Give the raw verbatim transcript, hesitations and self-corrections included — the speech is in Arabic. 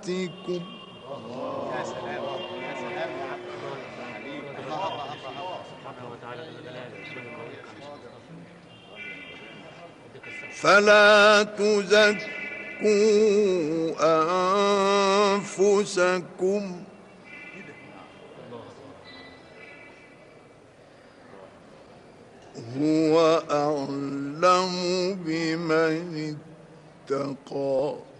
صلاتكم. يا سلام يا سلام يا عبد الله سبحانه وتعالى. فلا تزكوا أنفسكم هو أعلم بمن اتقى.